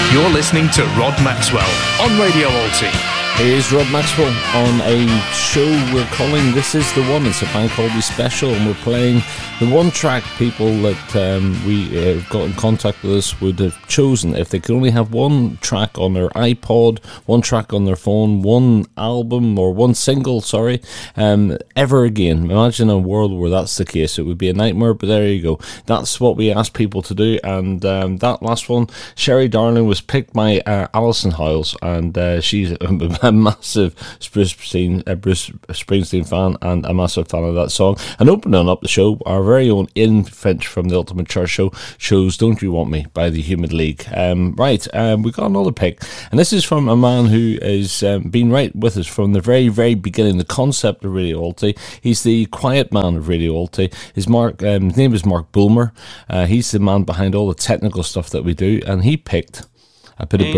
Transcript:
You're listening to Rod Maxwell on Radio Alti. Here's Rod Maxwell on a show we're calling This Is The One. It's a bank holiday special, and we're playing the one track people that we got in contact with us would have chosen if they could only have one track on their iPod, one track on their phone, one album or one single, ever again. Imagine a world where that's the case. It would be a nightmare, but there you go. That's what we asked people to do, and that last one, Sherry Darling, was picked by Alison Howells, and she's a massive Bruce Springsteen fan and a massive fan of that song. And opening up the show, our very own Ian Finch from the Ultimate Church Show chose Don't You Want Me by the Humid League. We got another pick, and this is from a man who has been right with us from the very, very beginning, the concept of Radio Alti. He's the quiet man of Radio Alti. His name is Mark Bulmer. He's the man behind all the technical stuff that we do, and he picked a bit of